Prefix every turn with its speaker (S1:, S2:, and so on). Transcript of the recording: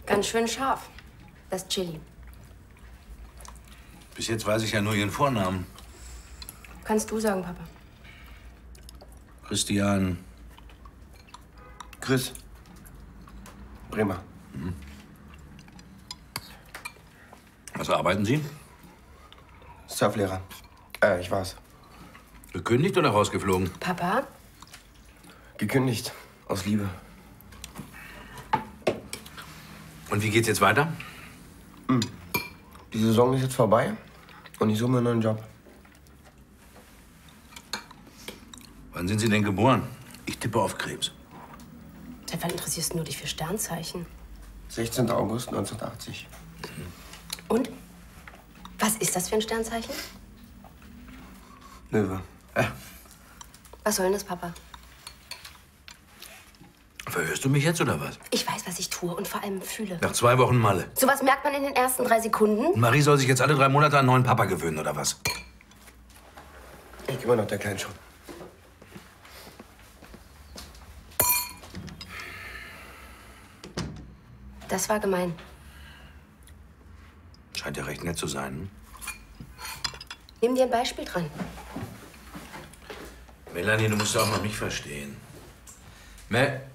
S1: Ganz schön scharf, das Chili.
S2: Bis jetzt weiß ich ja nur Ihren Vornamen.
S1: Kannst du sagen, Papa.
S2: Christian.
S3: Chris. Bremer.
S2: Mhm. Was arbeiten Sie?
S3: Surflehrer. Ich war's.
S2: Gekündigt oder rausgeflogen?
S1: Papa?
S3: Gekündigt. Aus Liebe.
S2: Und wie geht's jetzt weiter?
S3: Die Saison ist jetzt vorbei und ich suche mir einen neuen Job.
S2: Wann sind Sie denn geboren? Ich tippe auf Krebs.
S1: Seit wann interessierst du dich für Sternzeichen?
S3: 16. August 1980.
S1: Und? Was ist das für ein Sternzeichen?
S3: Löwe.
S1: Was soll denn das, Papa?
S2: Verhörst du mich jetzt oder was?
S1: Ich weiß, was ich tue und vor allem fühle.
S2: Nach 2 Wochen Malle.
S1: Sowas merkt man in den ersten 3 Sekunden.
S2: Und Marie soll sich jetzt alle 3 Monate an einen neuen Papa gewöhnen, oder was?
S3: Ich kümmere nach der Kleinen schon.
S1: Das war gemein.
S2: Scheint ja recht nett zu sein. Hm?
S1: Nimm dir ein Beispiel dran.
S2: Melanie, du musst auch mal mich verstehen.